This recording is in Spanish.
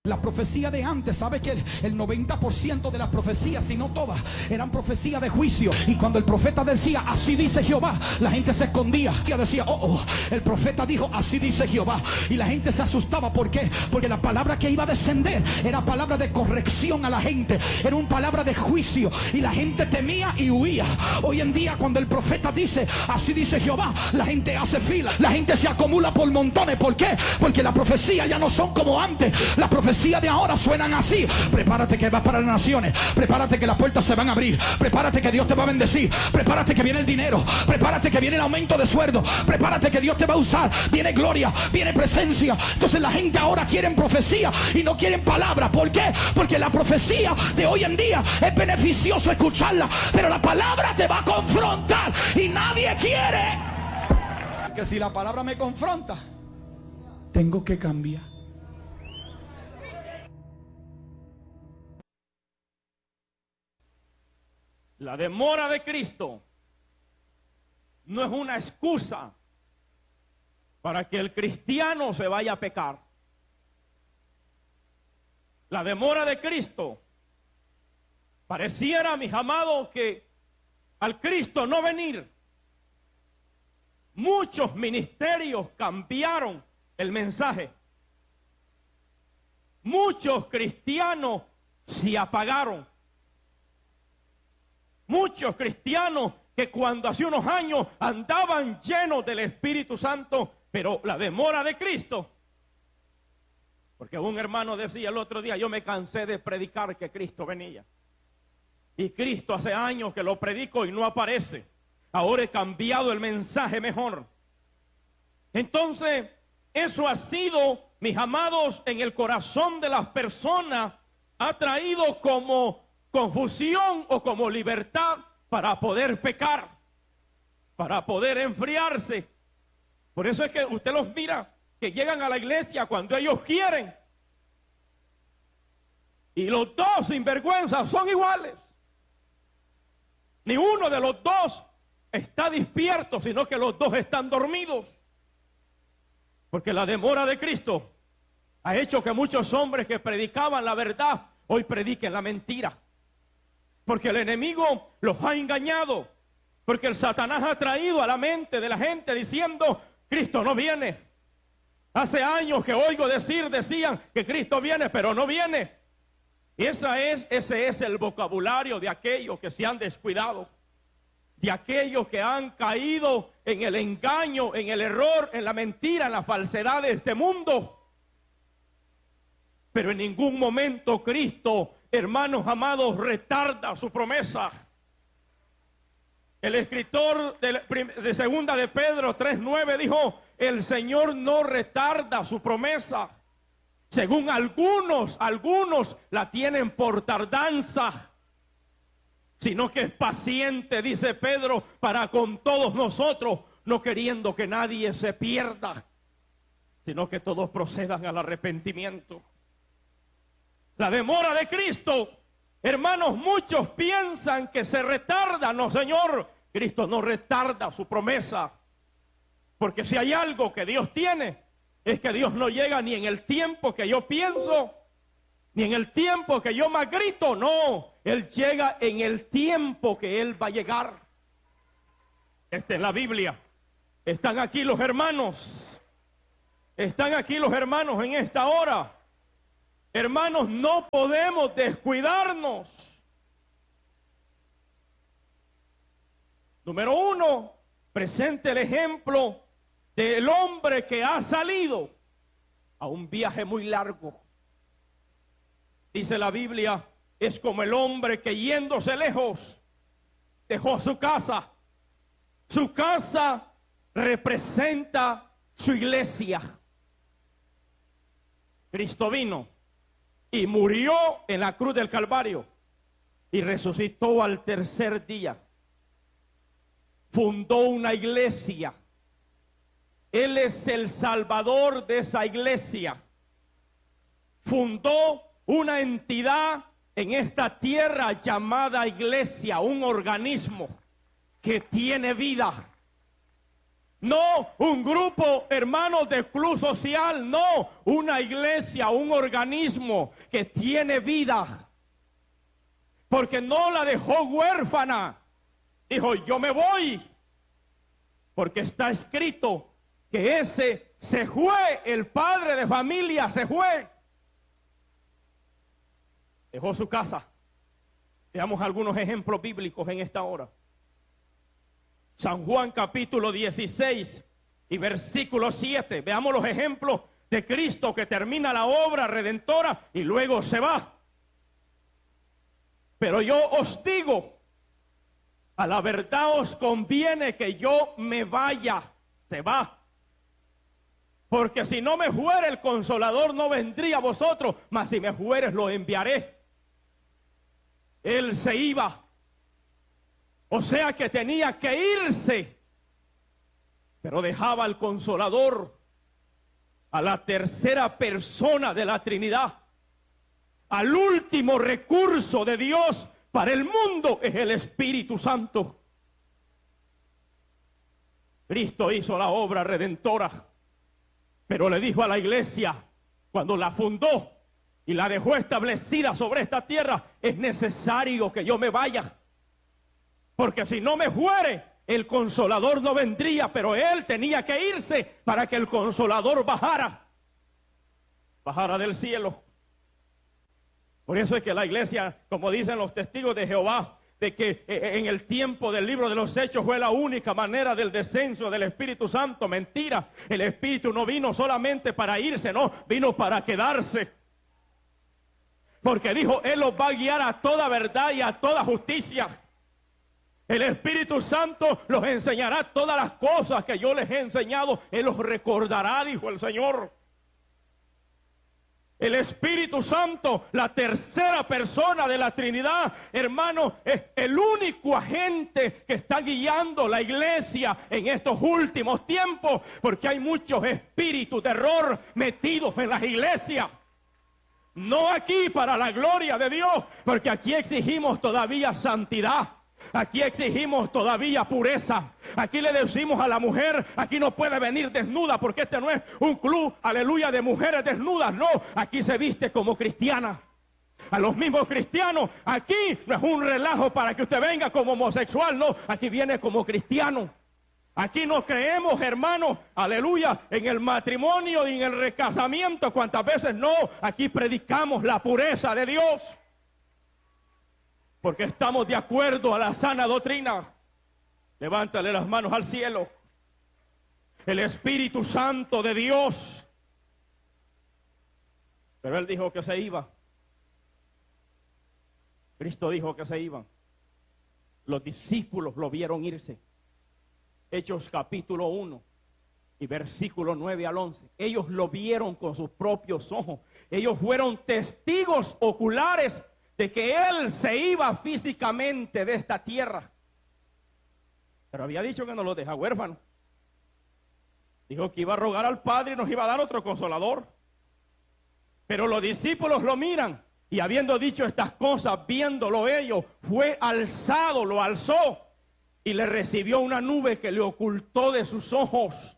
La profecía de antes, ¿sabe que el 90% de las profecías, si no todas, eran profecías de juicio? Y cuando el profeta decía, así dice Jehová, la gente se escondía y decía, el profeta dijo, así dice Jehová. Y la gente se asustaba. ¿Por qué? Porque la palabra que iba a descender era palabra de corrección a la gente, era una palabra de juicio, y la gente temía y huía. Hoy en día, cuando el profeta dice, así dice Jehová, la gente hace fila, la gente se acumula por montones. ¿Por qué? Porque las profecías ya no son como antes. Las profecías de ahora suenan así: prepárate que vas para las naciones, prepárate que las puertas se van a abrir, prepárate que Dios te va a bendecir, prepárate que viene el dinero, prepárate que viene el aumento de sueldo, prepárate que Dios te va a usar, viene gloria, viene presencia. Entonces la gente ahora quiere profecía y no quieren palabra. ¿Por qué? Porque la profecía de hoy en día es beneficioso escucharla, pero la palabra te va a confrontar y nadie quiere. Que si la palabra me confronta, tengo que cambiar. La demora de Cristo no es una excusa para que el cristiano se vaya a pecar. La demora de Cristo pareciera, mis amados, que al Cristo no venir, muchos ministerios cambiaron el mensaje. Muchos cristianos se apagaron. Muchos cristianos que cuando hace unos años andaban llenos del Espíritu Santo, pero la demora de Cristo. Porque un hermano decía el otro día, yo me cansé de predicar que Cristo venía. Y Cristo hace años que lo predico y no aparece. Ahora he cambiado el mensaje mejor. Entonces, eso ha sido, mis amados, en el corazón de las personas, ha traído como confusión o como libertad para poder pecar, para poder enfriarse. Por eso es que usted los mira que llegan a la iglesia cuando ellos quieren, y los dos sinvergüenzas son iguales. Ni uno de los dos está despierto, sino que los dos están dormidos. Porque la demora de Cristo ha hecho que muchos hombres que predicaban la verdad hoy prediquen la mentira. Porque el enemigo los ha engañado. Porque el Satanás ha traído a la mente de la gente diciendo, Cristo no viene. Hace años que oigo decían que Cristo viene, pero no viene. Y ese es el vocabulario de aquellos que se han descuidado. De aquellos que han caído en el engaño, en el error, en la mentira, en la falsedad de este mundo. Pero en ningún momento Cristo, hermanos amados, retarda su promesa. El escritor de segunda de Pedro 3:9 dijo, el Señor no retarda su promesa. Según algunos la tienen por tardanza, sino que es paciente, dice Pedro, para con todos nosotros, no queriendo que nadie se pierda, sino que todos procedan al arrepentimiento. La demora de Cristo, hermanos, muchos piensan que se retarda. No, Señor, Cristo no retarda su promesa. Porque si hay algo que Dios tiene, es que Dios no llega ni en el tiempo que yo pienso, ni en el tiempo que yo más grito. No, Él llega en el tiempo que Él va a llegar. Esta es la Biblia. Están aquí los hermanos. Están aquí los hermanos en esta hora. Hermanos, no podemos descuidarnos. Número uno, presente el ejemplo del hombre que ha salido a un viaje muy largo. Dice la Biblia, es como el hombre que yéndose lejos dejó su casa. Su casa representa su iglesia. Cristo vino y murió en la cruz del Calvario y resucitó al tercer día. Fundó una iglesia. Él es el salvador de esa iglesia. Fundó una entidad en esta tierra llamada iglesia, un organismo que tiene vida. No un grupo, hermanos, de club social. No, una iglesia, un organismo que tiene vida. Porque no la dejó huérfana. Dijo, yo me voy. Porque está escrito que ese se fue, el padre de familia se fue. Dejó su casa. Veamos algunos ejemplos bíblicos en esta hora. San Juan capítulo 16 y versículo 7. Veamos los ejemplos de Cristo que termina la obra redentora y luego se va. Pero yo os digo, a la verdad os conviene que yo me vaya. Se va. Porque si no me fuere, el Consolador no vendría a vosotros, mas si me fueres lo enviaré. Él se iba. O sea que tenía que irse. Pero dejaba al Consolador, a la tercera persona de la Trinidad, al último recurso de Dios para el mundo, es el Espíritu Santo. Cristo hizo la obra redentora, pero le dijo a la iglesia, cuando la fundó y la dejó establecida sobre esta tierra, es necesario que yo me vaya. Porque si no me fuere, el Consolador no vendría, pero él tenía que irse para que el Consolador bajara del cielo. Por eso es que la iglesia, como dicen los testigos de Jehová, de que en el tiempo del libro de los Hechos fue la única manera del descenso del Espíritu Santo. Mentira, el Espíritu no vino solamente para irse, no, vino para quedarse. Porque dijo, Él los va a guiar a toda verdad y a toda justicia. El Espíritu Santo los enseñará todas las cosas que yo les he enseñado. Él los recordará, dijo el Señor. El Espíritu Santo, la tercera persona de la Trinidad, hermano, es el único agente que está guiando la iglesia en estos últimos tiempos, porque hay muchos espíritus de error metidos en las iglesias. No aquí para la gloria de Dios, porque aquí exigimos todavía santidad. Aquí exigimos todavía pureza. Aquí le decimos a la mujer, aquí no puede venir desnuda, porque este no es un club, aleluya, de mujeres desnudas. No, aquí se viste como cristiana. A los mismos cristianos, aquí no es un relajo para que usted venga como homosexual. No, aquí viene como cristiano. Aquí no creemos, hermanos, aleluya, en el matrimonio y en el recasamiento. Cuántas veces no, aquí predicamos la pureza de Dios. Porque estamos de acuerdo a la sana doctrina. Levántale las manos al cielo. El Espíritu Santo de Dios. Pero Él dijo que se iba. Cristo dijo que se iban. Los discípulos lo vieron irse. Hechos capítulo 1 y versículo 9 al 11. Ellos lo vieron con sus propios ojos. Ellos fueron testigos oculares de que Él se iba físicamente de esta tierra. Pero había dicho que no los deja huérfanos. Dijo que iba a rogar al Padre y nos iba a dar otro consolador. Pero los discípulos lo miran, y habiendo dicho estas cosas, viéndolo ellos, fue alzado, lo alzó, y le recibió una nube que le ocultó de sus ojos.